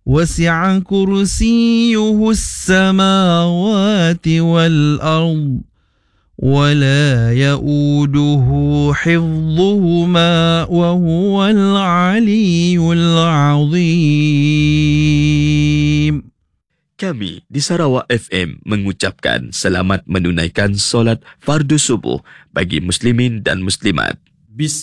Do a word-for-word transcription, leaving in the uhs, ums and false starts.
وسع كرسيه السماوات والأرض ولا يؤوده حفظهما وهو العلي العظيم. Kami di Sarawak F M mengucapkan selamat menunaikan solat fardu subuh bagi muslimin dan muslimat.